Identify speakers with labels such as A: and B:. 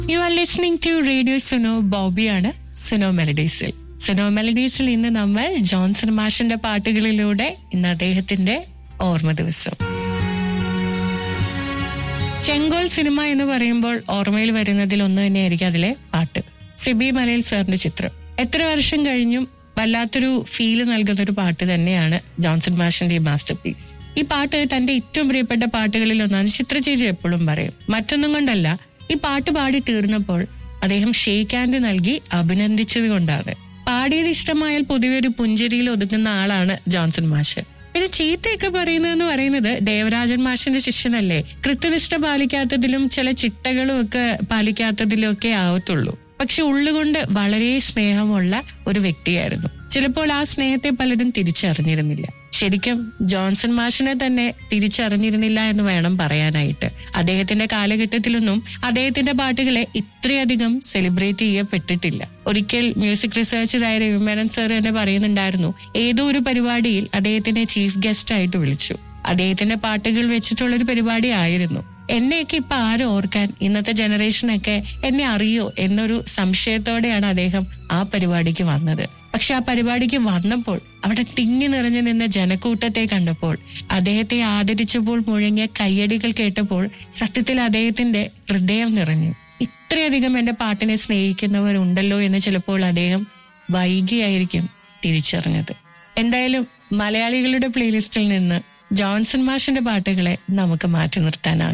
A: You are listening to radio Suno. ബോബിയാണ് Suno മെലഡീസിൽ. Suno മെലഡീസിൽ ഇന്ന് നമ്മൾ Johnson മാഷിന്റെ പാട്ടുകളിലൂടെ ഇന്ന് അദ്ദേഹത്തിന്റെ ഓർമ്മ ദിവസം. ചെങ്കോൽ സിനിമ എന്ന് പറയുമ്പോൾ ഓർമ്മയിൽ വരുന്നതിൽ ഒന്ന് തന്നെയായിരിക്കും അതിലെ പാട്ട്. സിബി മലയിൽ സാറിന്റെ ചിത്രം. എത്ര വർഷം കഴിഞ്ഞും വല്ലാത്തൊരു ഫീല് നൽകുന്ന ഒരു പാട്ട് തന്നെയാണ് ജോൺസൺ മാഷിന്റെ ഈ മാസ്റ്റർ പീസ്. ഈ പാട്ട് തന്റെ ഏറ്റവും പ്രിയപ്പെട്ട പാട്ടുകളിൽ ഒന്നാണ്. ചിത്ര ചേച്ചി എപ്പോഴും പറയും, മറ്റൊന്നും കൊണ്ടല്ല, ഈ പാട്ട് പാടി തീർന്നപ്പോൾ അദ്ദേഹം ഷേക്ക് ഹാൻഡ് നൽകി അഭിനന്ദിച്ചത് കൊണ്ടാണ്. പാടിയത് ഇഷ്ടമായാൽ പൊതുവെ ഒരു പുഞ്ചിരിയിൽ ഒതുങ്ങുന്ന ആളാണ് ജോൺസൺ മാഷ്. പിന്നെ ചീത്തയൊക്കെ പറയുന്നതെന്ന് പറയുന്നത് ദേവരാജൻ മാഷിന്റെ ശിഷ്യനല്ലേ, കൃത്യനിഷ്ഠ പാലിക്കാത്തതിലും ചില ചിട്ടകളും ഒക്കെ പാലിക്കാത്തതിലും ഒക്കെ ആവത്തുള്ളൂ. പക്ഷെ ഉള്ളുകൊണ്ട് വളരെ സ്നേഹമുള്ള ഒരു വ്യക്തിയായിരുന്നു. ചിലപ്പോൾ ആ സ്നേഹത്തെ പലരും തിരിച്ചറിഞ്ഞിരുന്നില്ല. ശരിക്കും ജോൺസൺ മാഷിനെ തന്നെ തിരിച്ചറിഞ്ഞിരുന്നില്ല എന്ന് വേണം പറയാനായിട്ട്. അദ്ദേഹത്തിന്റെ കാലഘട്ടത്തിലൊന്നും അദ്ദേഹത്തിന്റെ പാട്ടുകളെ ഇത്രയധികം സെലിബ്രേറ്റ് ചെയ്യപ്പെട്ടിട്ടില്ല. ഒരിക്കൽ മ്യൂസിക് റിസർച്ചറായ രവിമേനൻ സാർ തന്നെ പറയുന്നുണ്ടായിരുന്നു, ഏതോ ഒരു പരിപാടിയിൽ അദ്ദേഹത്തിനെ ചീഫ് ഗസ്റ്റ് ആയിട്ട് വിളിച്ചു. അദ്ദേഹത്തിന്റെ പാട്ടുകൾ വെച്ചിട്ടുള്ളൊരു പരിപാടി ആയിരുന്നു. എന്നെയൊക്കെ ഇപ്പൊ ആരും ഓർക്കാൻ, ഇന്നത്തെ ജനറേഷനൊക്കെ എന്നെ അറിയോ എന്നൊരു സംശയത്തോടെയാണ് അദ്ദേഹം ആ പരിപാടിക്ക് വന്നത്. പക്ഷെ ആ പരിപാടിക്ക് വന്നപ്പോൾ അവിടെ തിങ്ങി നിറഞ്ഞു നിന്ന ജനക്കൂട്ടത്തെ കണ്ടപ്പോൾ, അദ്ദേഹത്തെ ആദരിച്ചപ്പോൾ മുഴങ്ങിയ കയ്യടികൾ കേട്ടപ്പോൾ സത്യത്തിൽ അദ്ദേഹത്തിന്റെ ഹൃദയം നിറഞ്ഞു. ഇത്രയധികം എന്റെ പാട്ടിനെ സ്നേഹിക്കുന്നവരുണ്ടല്ലോ എന്ന് ചിലപ്പോൾ അദ്ദേഹം വൈകിയായിരിക്കും തിരിച്ചറിഞ്ഞത്. എന്തായാലും മലയാളികളുടെ പ്ലേലിസ്റ്റിൽ നിന്ന് ജോൺസൺ മാഷിന്റെ പാട്ടുകളെ നമുക്ക് മാറ്റി നിർത്താനാകും.